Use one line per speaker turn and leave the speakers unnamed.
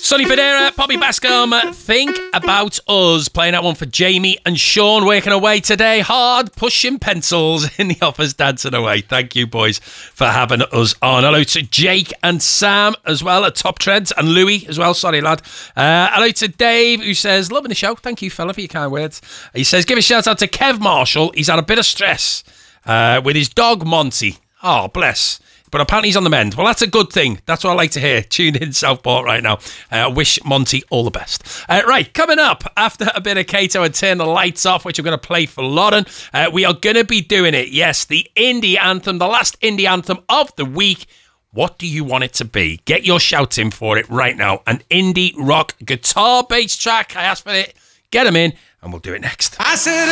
Sonny Federa, Poppy Bascom, Think About Us. Playing that one for Jamie and Sean, working away today. Hard, pushing pencils in the office, dancing away. Thank you, boys, for having us on. Hello to Jake and Sam as well at Top Treads, and Louis as well. Sorry, lad. Hello to Dave, who says, loving the show. Thank you, fella, for your kind words. He says, give a shout out to Kev Marshall. He's had a bit of stress with his dog, Monty. Oh, bless. But apparently he's on the mend. Well, that's a good thing. That's what I like to hear. Tune in Southport right now. Wish Monty all the best. Right, coming up after a bit of Kato and Turn the Lights Off, which I'm going to play for Lauren, we are going to be doing it. Yes, the indie anthem, the last indie anthem of the week. What do you want it to be? Get your shout in for it right now. An indie rock guitar bass track. I asked for it. Get them in, and we'll do it next. I said